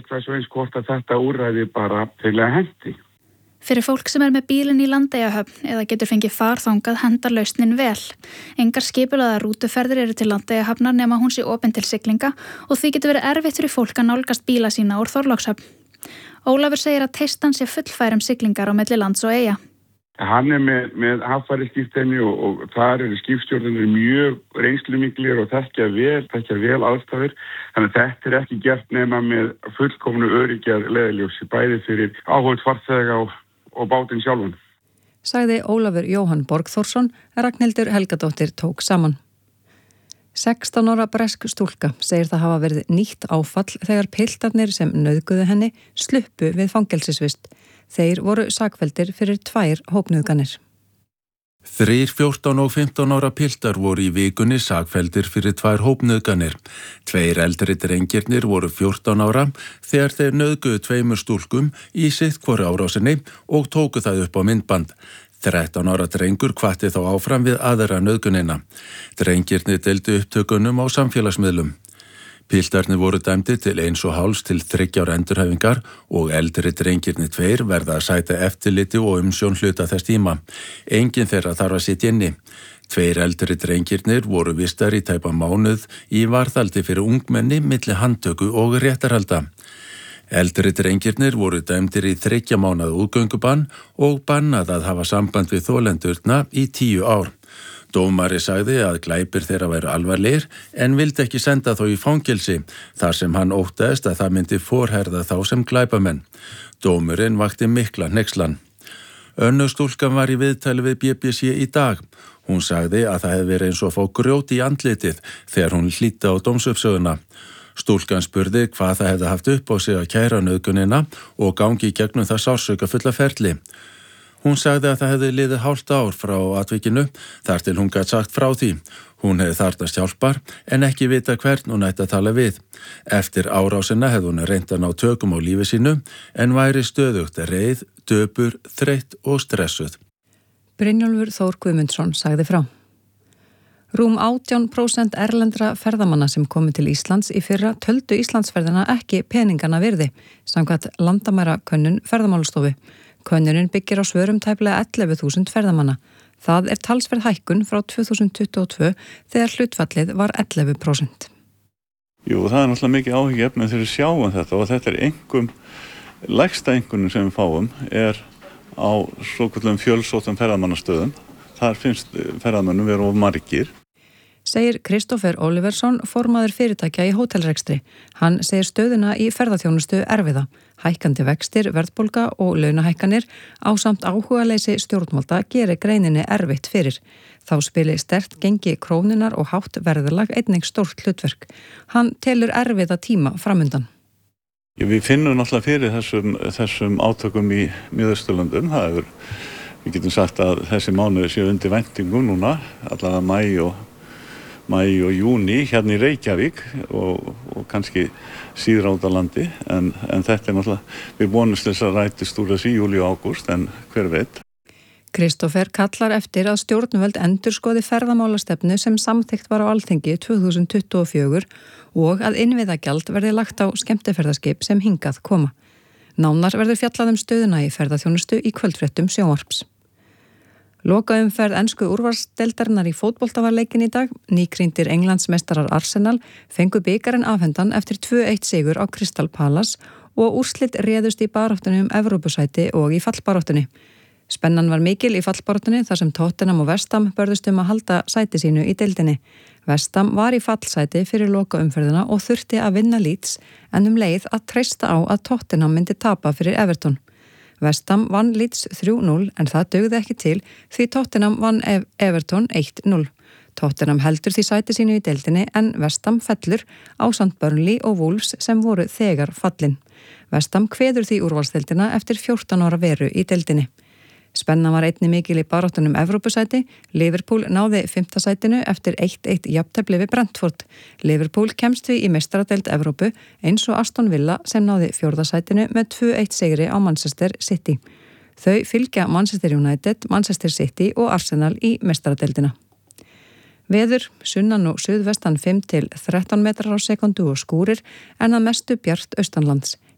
hvers og eins hvort að þetta úrræði bara hreinlega henti. Fyrir fólk sem með bílinn í Landeyjahöfn eða getur fengið farþangað hendar lausnin vel. Engar skipulaðar rútuferðir eru til Landeyjahafnar nema hún sé opin til siglinga og því getur verið erfitt fyrir fólk að nálgast bíla sína úr Þorlákshöfn. Ólafur segir að teistan sé fullfærum siglingar á milli lands og eyja. Hann með haffærisskírteini og þar eru skipstjórnarnir mjög reynslumiklir og þekkja vel aðstæður. Þannig að þetta er ekki gert nema með fullkomnu öryggjar leiðarljósi, bæði fyrir áhugað farþega og bátinn sjálfan. Sagði Ólafur Jóhann Borgþórsson, Ragnhildur Helgadóttir tók saman. 16 ára bresk stúlka segir það hafa verið nýtt áfall þegar piltarnir sem nauðguðu henni sluppu við fangelsisvist. Þeir voru sakfelldir fyrir 2 hópnauðganir. 3, 14 og 15 ára piltar voru í vikunni sakfelldir fyrir 2 hópnauðganir. 2 eldri drengirnir voru 14 ára þegar þeir nauðguðu 2 stúlkum í sitt hvoru árásinni og tóku það upp á myndband. 13 ára drengur hvatti þá áfram við aðra nauðgunina. Drengirnir deildu upptökunum á samfélagsmiðlum. Piltarnir voru dæmdir til 1,5 til 3 ára endurhæfingar og eldri drengirnir 2 verða að sæta eftirliti og umsjón hluta þess tíma. Enginn þeirra þarf að sitja inni. 2 eldri drengirnir voru vistar í tæpa mánuð í varðhaldi fyrir ungmenni milli handtöku og réttarhalda. Eldri drengirnir voru dæmdir í 3 mánaða útgöngubann og bannað að hafa samband við þolendurna í 10 ár. Dómari sagði að glæpir þeirra væru alvarlegir en vildi ekki senda þá í fangelsi þar sem hann óttaðist að það myndi forherða þá sem glæpamenn. Dómurinn vakti mikla hneykslan. Önnur stúlkan var í viðtali við BBC í dag. Hún sagði að það hefði verið eins og að fá grjót í andlitið þegar hún hlýddi á dómsuppsöguna. Stúlkan spurði hvað það hefði haft upp á sig að kæra nauðgunina og gangi í gegnum það sársaukafulla ferli. Hún sagði að það hefði liðið hálft ár frá atvikinu þar til hún gat sagt frá því. Hún hefði þarfnast hjálpar en ekki vita hvern hún ætti að tala við. Eftir árásina hefði hún reynt að ná tökum á lífi sínu en væri stöðugt reið, döpur, þreytt og stressuð. Brynjólfur Þór Guðmundsson sagði frá. Rúm 18% erlendra ferðamanna sem komu til Íslands í fyrra töldu Íslandsferðina ekki peningana virði, samkvæmt landamærakönnun Ferðamálastofu. Könnunin byggir á svörum tæplega 11.000 ferðamanna. Það er talsverð hækkun frá 2022 þegar hlutfallið var 11%. Jú, það er náttúrulega mikið áhyggjuefni þegar við sjáum þetta og þetta er lægsta einkunnin sem við fáum er á svokölluðum fjölsóttum ferðamannastöðum. Þar finnst ferðamönnum vera of margir. Segir Kristófer Óliversson, formaður fyrirtækja í hótelrekstri. Hann segir stöðuna í ferðaþjónustu erfiða. Hækkandi vextir, verðbólga og launahækkanir ásamt áhugaleysi stjórnvalda gerir greininni erfitt fyrir. Þá spili sterkt gengi krónunar og hátt verðlag einnig stórt hlutverk. Hann telur erfiða tíma framundan. Við finnum náttúrulega fyrir þessum átökum í Miðausturlöndum. Við getum sagt að þessi mánuði séu undir væntingum núna, allavega maí og júni hérna í Reykjavík og kannski síðra út á landi en þetta er náttúrulega, við vonumst þess að rætist úr þessi júlí og ágúst en hver veit. Kristófer kallar eftir að stjórnvöld endurskoði ferðamálastefnu sem samþykkt var á Alþingi 2024 og að innviðagjald verði lagt á skemmtiferðaskip sem hingað koma. Nánar verður fjallað stöðuna í ferðaþjónustu í kvöldfréttum sjónvarps. Lokaumferð ensku úrvalsdeildarinnar í fótbolta var leikin í dag. Nýkrýndir Englandsmeistarar Arsenal fengu bikarinn afhentan eftir 2-1 sigur á Crystal Palace og úrslit réðust í baráttunni Evrópusæti og í fallbaráttunni. Spennan var mikil í fallbaráttunni þar sem Tottenham og West Ham börðust að halda sæti sínu í deildinni. West Ham var í fallsæti fyrir lokaumferðina og þurfti að vinna Leeds en leið að treysta á að Tottenham myndi tapa fyrir Everton. West Ham vann Leeds 3-0 en það dugði ekki til því Tottenham vann Everton 1-0. Tottenham heldur því sæti sínu í deildinni en West Ham fellur ásamt Burnley og Wolves sem voru þegar fallin. West Ham kveður því úrvalsdeildina eftir 14 ára veru í deildinni. Spenna var einnig mikil í baráttunum Evrópusæti. Liverpool náði 5. sætinu eftir 1-1 jafntefli við Brentford. Liverpool kemst því í meistaradeild Evrópu eins og Aston Villa sem náði 4. sætinu með 2-1 sigri á Manchester City. Þau fylgja Manchester United, Manchester City og Arsenal í meistaradeildina. Veður, sunnan og suðvestan 5 til 13 metrar á sekundu og skúrir en að mestu bjart austanlands.